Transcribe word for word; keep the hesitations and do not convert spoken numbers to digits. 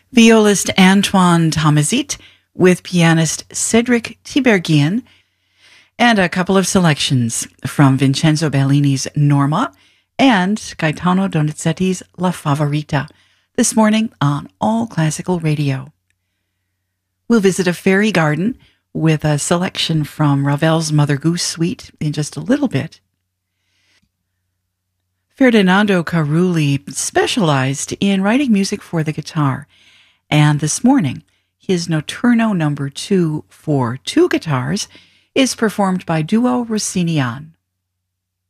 Violist Antoine Tomazit with pianist Cedric Tiberghien, and a couple of selections from Vincenzo Bellini's Norma and Gaetano Donizetti's La Favorita, this morning on All Classical Radio. We'll visit a fairy garden with a selection from Ravel's Mother Goose Suite in just a little bit. Ferdinando Carulli specialized in writing music for the guitar, and this morning, his Notturno number two for two guitars is performed by Duo Rossinian.